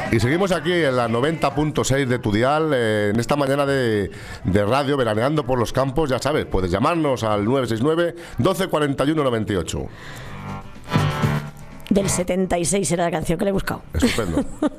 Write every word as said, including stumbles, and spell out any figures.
Y seguimos aquí en la noventa punto seis de tu dial, eh, en esta mañana de, de radio, veraneando por los campos. Ya sabes, puedes llamarnos al nueve seis nueve, doce cuarenta y uno noventa y ocho. Del setenta y seis era la canción que le he buscado. Estupendo.